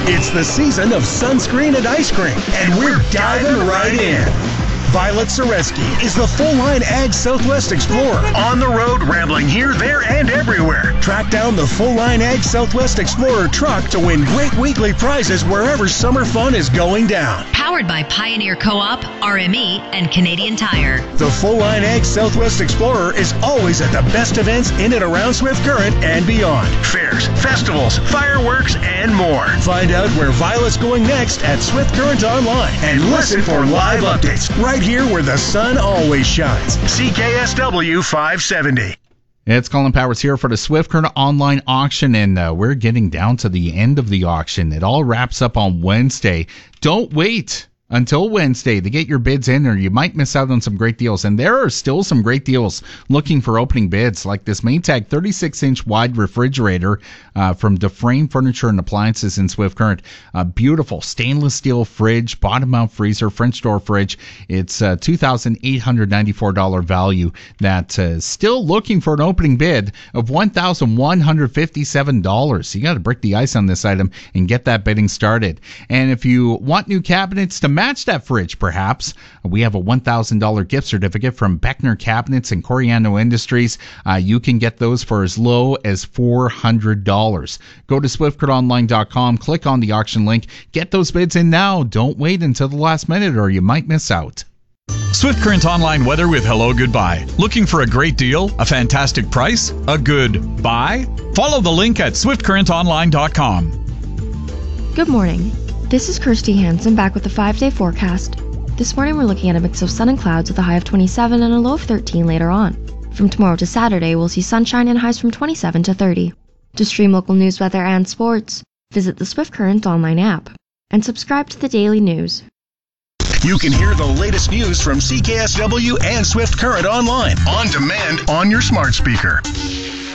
It's the season of sunscreen and ice cream, and we're diving right in. Violet Zareski is the full-line Ag Southwest Explorer. On the road, rambling here, there, and everywhere. Track down the full-line Ag Southwest Explorer truck to win great weekly prizes wherever summer fun is going down. Powered by Pioneer Co-op, RME, and Canadian Tire. The full-line Ag Southwest Explorer is always at the best events in and around Swift Current and beyond. Fairs, festivals, fireworks, and more. Find out where Violet's going next at Swift Current Online and listen for live updates right here where the sun always shines. CKSW 570. It's Colin Powers here for the Swift Current Online auction, and we're getting down to the end of the auction. It all wraps up on Wednesday. Don't wait until Wednesday to get your bids in, or you might miss out on some great deals. And there are still some great deals looking for opening bids, like this Maytag 36-inch wide refrigerator from Dufresne Furniture and Appliances in Swift Current. A beautiful stainless steel fridge, bottom-mount freezer, French door fridge. It's a $2,894 value that's still looking for an opening bid of $1,157. You got to break the ice on this item and get that bidding started. And if you want new cabinets to match that fridge, perhaps, we have a $1,000 gift certificate from Beckner Cabinets and Coriano Industries. You can get those for as low as $400. Go to SwiftCurrentOnline.com, click on the auction link, get those bids in now. Don't wait until the last minute or you might miss out. Swift Current Online weather with Hello Goodbye. Looking for a great deal, a fantastic price, a good buy? Follow the link at SwiftCurrentOnline.com. Good morning. This is Kirsty Hansen back with the 5-day forecast. This morning we're looking at a mix of sun and clouds with a high of 27 and a low of 13 later on. From tomorrow to Saturday, we'll see sunshine and highs from 27 to 30. To stream local news, weather, and sports, visit the Swift Current Online app and subscribe to the daily news. You can hear the latest news from CKSW and Swift Current Online on demand on your smart speaker.